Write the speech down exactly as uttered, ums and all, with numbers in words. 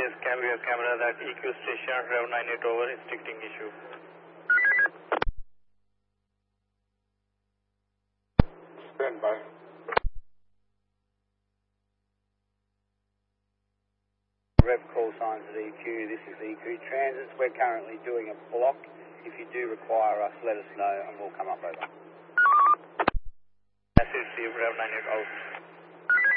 Yes, cam we have cameras at E Q station, Rev nine eight over, restricting issue. Stand by. Rev call signs at E Q, this is E Q Transits. We're currently doing a block. If you do require us, let us know and we'll come up over. That's it, Rev nine eight out.